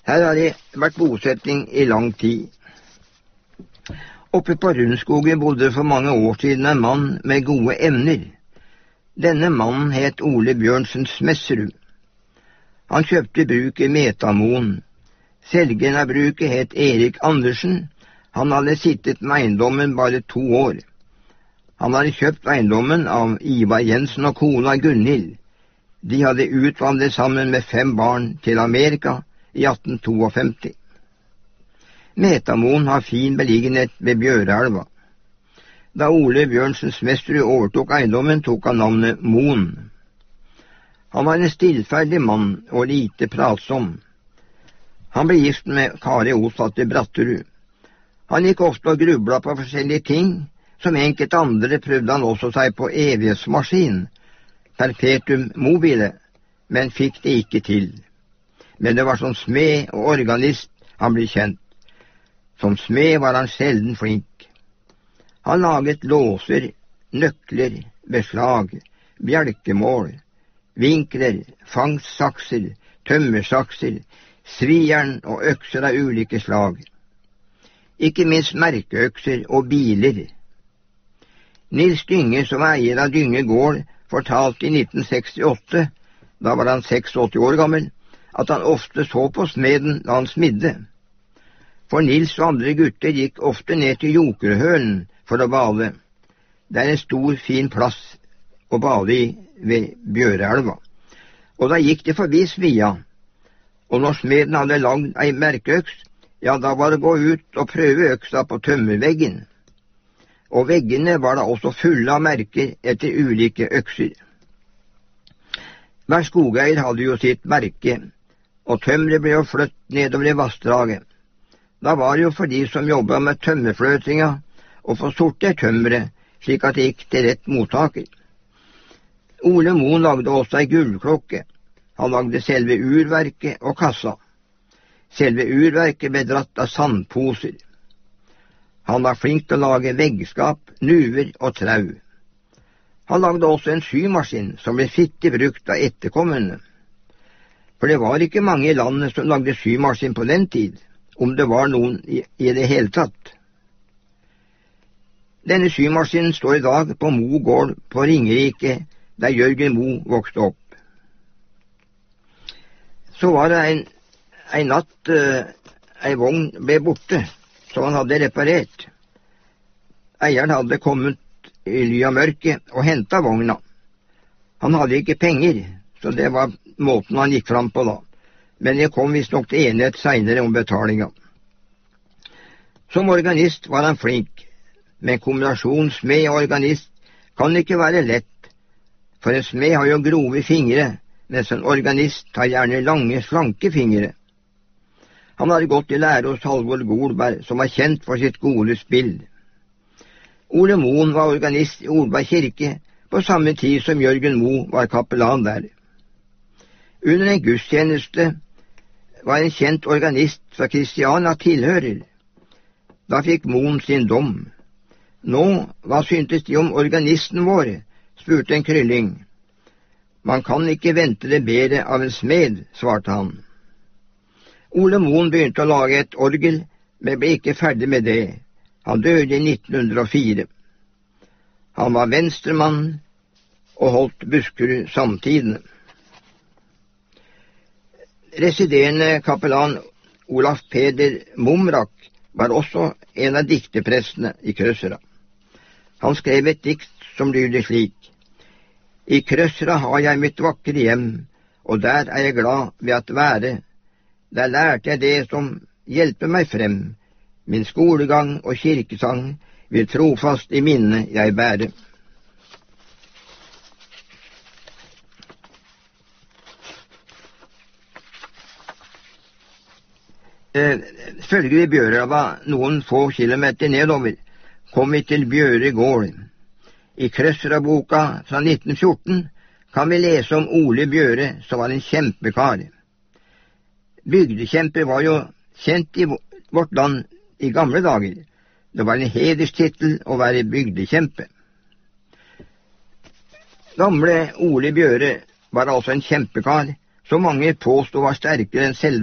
Her har det vært bosetting i lang tid. Oppe på Rundskogen bodde for mange år siden en mann med gode evner. Denne mannen het Ole Bjørnsen Smesrud. Han kjøpte bruk i Metamoen. Selgeren av bruket het Erik Andersen. Han hadde sittet med eiendommen bare 2 år. Han hadde kjøpt eiendommen av Ivar Jensen og kona Gunhild. De hadde utvandret sammen med 5 barn til Amerika i 1852. Metamoen har fin beliggenhet ved Bjøreelva. Da Ole Bjørnsen Smesrud overtok eiendommen, tok han navnet Moen. Han var en stillferdig mann og lite pratsom. Han ble gift med Kari Osdatter Bratterud. Han gikk ofte og grubla på forskjellige ting. Som enkelte andre prøvde han også seg på evighetsmaskin, perpetuum mobile, men fikk det ikke til. Men det var som smed og organist han ble kjent. Som smed var han sjelden flink. Han laget låser, nøkler, beslag, bjelkemål, vinkler, fangstsakser, tømmersakser, svijern og økser av ulike slag. Ikke minst merkeøkser og biler. Nils Dynge, som eier av Dynge gård, fortalte i 1968, da var han 86 år gammel, at han ofte så på smeden da han smidde. For Nils og andre gutter gikk ofte ned til Jokerhølen for å bade. Det er en stor, fin plass å bade i ved Bjøreelva. Og da gikk de forbi svia, og når smeden hadde lagd ei merkeøks, ja, da var det å gå ut og prøve øksa på tømmerveggen. Og veggene var da også fulle av merker etter ulike økser. Hver skogeier hadde jo sitt merke, og tømmeret ble jo flytt nedover i vassdraget. Da var det jo for de som jobbet med tømmerfløtinga, å få sortert tømmeret, slik at det gikk til rett mottaker. Ole Moen lagde også ei gullklokke. Han lagde selve urverket og kassa. Selve urverket ble dratt av sandposer. Han var flink til å lage veggskap, nuver og trau. Han lagde også en symaskin som ble flittig brukt av etterkommerne. For det var ikke mange i landet som lagde symaskin på den tid, om det var noen i det hele tatt. Denne symaskinen står i dag på Mo gård på Ringerike, der Jørgen Mo vokste opp. Så var det en natt ei vogn ble borte, som han hadde reparert. Eieren hadde kommet i ly av mørket og hentet vogna. Han hadde ikke penger, så det var måten han gikk fram på da. Men det kom visstnok til enighet senere om betalinga. Som organist var han flink, men kombinasjonen smed og organist kan ikke være lett, for en smed har jo grove fingre, mens en organist har gjerne lange, slanke fingre. Han hadde gått i lære hos Halvor Golberg, som var kjent for sitt gode spill. Ole Moen var organist i Olberg kirke på samme tid som Jørgen Mo var kapellan der. Under en gudstjeneste var en kjent organist fra Kristiania tilhører. Da fikk Moen sin dom. Nå, hva syntes de om organisten vår, spurte en krylling. Man kan ikke vente det bedre av en smed, svarte han. Ole Moen begynte å lage et orgel, men ble ikke ferdig med det. Han døde i 1904. Han var venstremann og holdt Buskerud samtidene. Residerende kapellan Olaf Peder Mumrak var også en av dikterprestene i Krøsera. Han skrev et dikt som lyder slik: I Krøsera har jeg mitt vakre hjem, og der er jeg glad ved at være. Der lærte jeg det som hjelper meg frem. Min skolegang og kirkesang vil trofast i minne jeg bære. Følger vi Bjøreelva noen få kilometer nedover, kom vi til Bjøre gård. I Krøsera-boka fra 1914 kan vi lese om Ole Bjøre, som var en kjempekar. Bygdekjemper var jo kjent i vårt land i gamle dager. Det var en hederstittel å være bygdekjempe. Gamle Ole Bjøre var altså en kjempekar, som mange påstod var sterkere enn selve